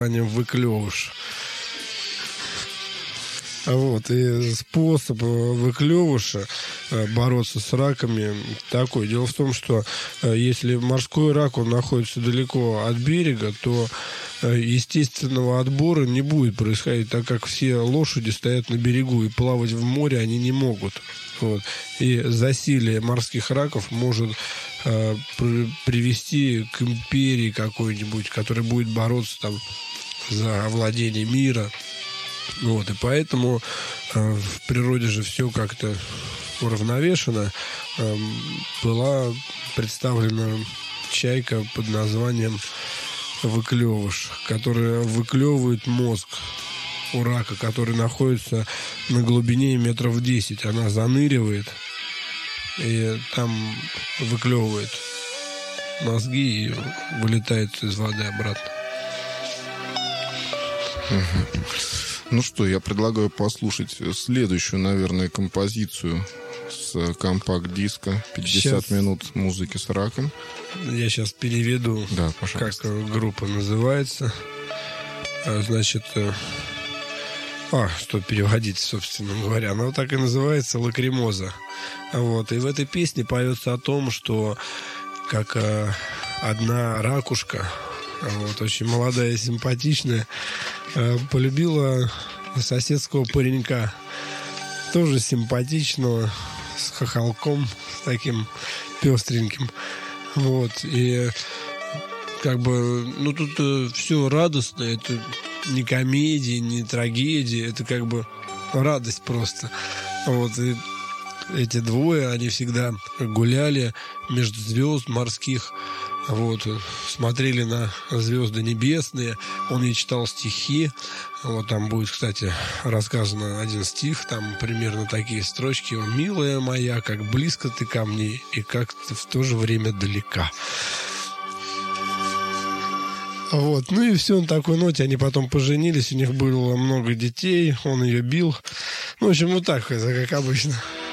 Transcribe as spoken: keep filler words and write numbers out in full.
выклевыш. Вот, и способ выклевыша бороться с раками такой. Дело в том, что если морской рак, он находится далеко от берега, то естественного отбора не будет происходить, так как все лошади стоят на берегу, и плавать в море они не могут. Вот. И засилие морских раков может э, при, привести к империи какой-нибудь, которая будет бороться там за овладение мира. Вот. И поэтому э, в природе же все как-то уравновешено. Э, была представлена чайка под названием выклевыш, которая выклевывает мозг у рака, который находится на глубине метров десять. Она заныривает и там выклевывает мозги и вылетает из воды обратно. Угу. Ну что, я предлагаю послушать следующую, наверное, композицию с компакт-диска. пятьдесят сейчас... минут музыки с раком. Я сейчас переведу, да, как группа называется. Значит, а, что переводить, собственно говоря. Она вот так и называется «Лакримоза». Вот. И в этой песне поется о том, что как одна ракушка, вот, очень молодая и симпатичная, полюбила соседского паренька, тоже симпатичного, с хохолком, с таким пестреньким. Вот. И как бы, ну, тут э, все радостно. Это не комедия, не трагедия. Это как бы радость просто. Вот. И эти двое, они всегда гуляли между звезд морских. Вот, смотрели на звезды небесные. Он ей читал стихи. Вот там будет, кстати, рассказан один стих. Там примерно такие строчки: «Милая моя, как близко ты ко мне, и как ты в то же время далека». Вот, ну и все на такой ноте. Они потом поженились, у них было много детей. Он ее бил. Ну, в общем, вот так, как обычно.